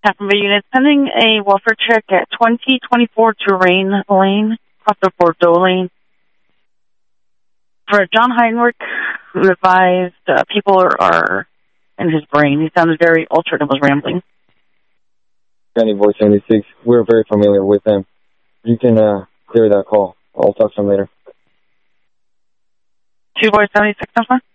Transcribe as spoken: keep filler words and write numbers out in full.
Captain Bay Unit, sending a welfare check at twenty twenty-four Terrain Lane, off the Bordeaux Lane. For John Heinrich, who advised uh, people are, are in his brain. He sounded very altered and was rambling. County Voice seventy-six, we're very familiar with them. You can uh, clear that call. I'll talk to them later. Two Voice seventy-six, number?